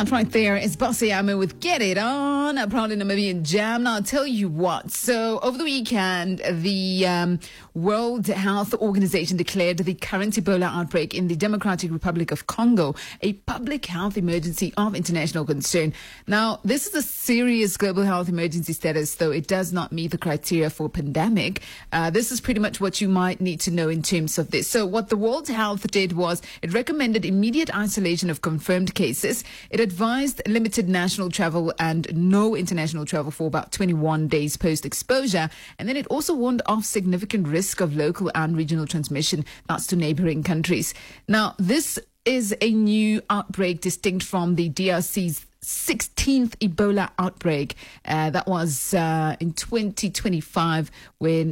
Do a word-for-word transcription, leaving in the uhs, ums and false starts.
That right there is Bossy Ame with Get It On, a proudly Namibian jam. Now, I'll tell you what. So, over the weekend, the um, World Health Organization declared the current Ebola outbreak in the Democratic Republic of Congo a public health emergency of international concern. Now, this is a serious global health emergency status, though it does not meet the criteria for pandemic. Uh, this is pretty much what you might need to know in terms of this. So, what the World Health did was it recommended immediate isolation of confirmed cases. It advised limited national travel and no international travel for about twenty-one days post-exposure. And then it also warned of significant risk of local and regional transmission, that's to neighboring countries. Now, this is a new outbreak distinct from the D R C's sixteenth Ebola outbreak. Uh, that was uh, in twenty twenty-five when